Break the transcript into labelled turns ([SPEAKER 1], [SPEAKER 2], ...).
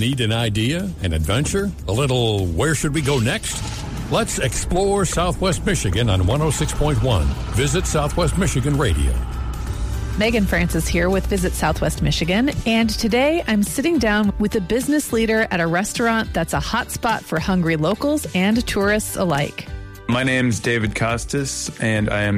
[SPEAKER 1] Need an idea, an adventure, a little where should we go next? Let's explore Southwest Michigan on 106.1. Visit Southwest Michigan Radio.
[SPEAKER 2] Megan Francis here with Visit Southwest Michigan, and today I'm sitting down with a business leader at a restaurant that's a hotspot for hungry locals and tourists alike.
[SPEAKER 3] My name's David Costas, and I am